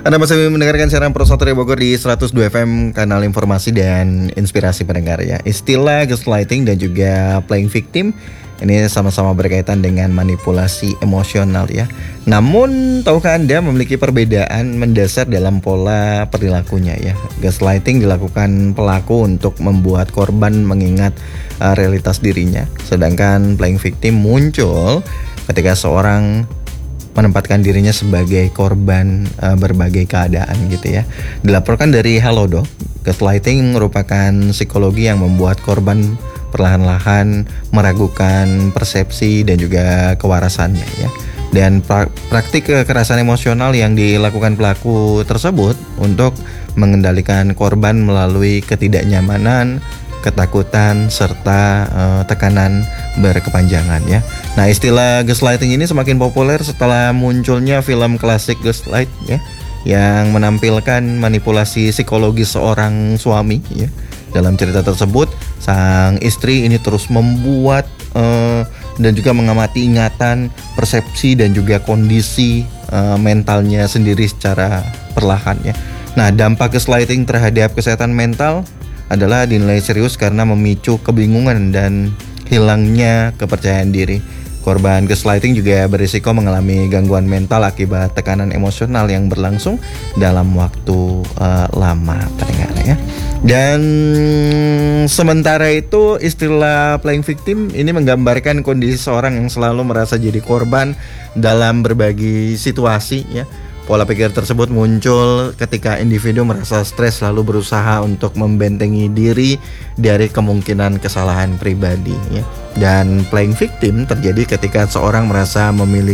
Anda masih mendengarkan siaran Pro Satria Bogor di 102 FM, kanal informasi dan inspirasi pendengar ya. Istilah gaslighting dan juga playing victim ini sama-sama berkaitan dengan manipulasi emosional ya. Namun, tahukah Anda memiliki perbedaan mendasar dalam pola perilakunya ya. Gaslighting dilakukan pelaku untuk membuat korban mengingat realitas dirinya. Sedangkan playing victim muncul ketika seorang menempatkan dirinya sebagai korban berbagai keadaan gitu ya. Dilaporkan dari Halodoc, gaslighting merupakan psikologi yang membuat korban perlahan-lahan meragukan persepsi dan juga kewarasannya ya. Dan praktik kekerasan emosional yang dilakukan pelaku tersebut untuk mengendalikan korban melalui ketidaknyamanan, ketakutan, serta tekanan berkepanjangan ya. Nah, istilah gaslighting ini semakin populer setelah munculnya film klasik Gaslight ya, yang menampilkan manipulasi psikologi seorang suami ya. Dalam cerita tersebut, sang istri ini terus membuat dan juga mengamati ingatan, persepsi dan juga kondisi mentalnya sendiri secara perlahan ya. Nah, dampak gaslighting terhadap kesehatan mental adalah dinilai serius karena memicu kebingungan dan hilangnya kepercayaan diri. Korban gaslighting juga berisiko mengalami gangguan mental akibat tekanan emosional yang berlangsung dalam waktu lama, pendengar ya. Dan sementara itu istilah playing victim ini menggambarkan kondisi seorang yang selalu merasa jadi korban dalam berbagai situasi ya. Pola pikir tersebut muncul ketika individu merasa stres lalu berusaha untuk membentengi diri dari kemungkinan kesalahan pribadi ya. Dan playing victim terjadi ketika seorang merasa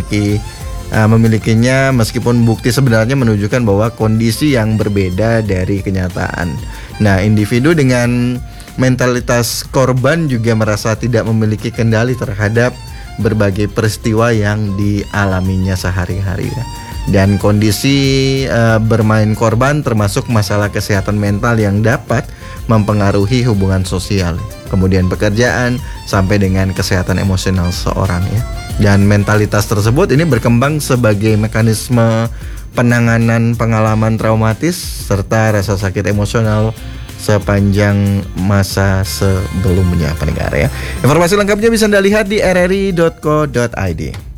memilikinya meskipun bukti sebenarnya menunjukkan bahwa kondisi yang berbeda dari kenyataan. Nah, individu dengan mentalitas korban juga merasa tidak memiliki kendali terhadap berbagai peristiwa yang dialaminya sehari-hari ya. Dan kondisi bermain korban termasuk masalah kesehatan mental yang dapat mempengaruhi hubungan sosial, kemudian pekerjaan, sampai dengan kesehatan emosional seorang ya. Dan mentalitas tersebut ini berkembang sebagai mekanisme penanganan pengalaman traumatis serta rasa sakit emosional sepanjang masa sebelumnya, pendengar ya. Informasi lengkapnya bisa Anda lihat di rri.co.id.